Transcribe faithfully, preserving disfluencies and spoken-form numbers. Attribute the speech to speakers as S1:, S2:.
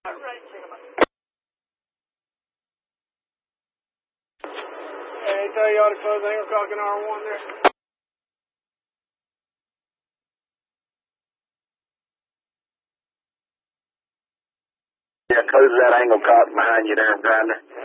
S1: Right, check him out.
S2: Hey, tell you all to close angle cock in R one there.
S3: Yeah, close that angle cock behind you there, Grinder.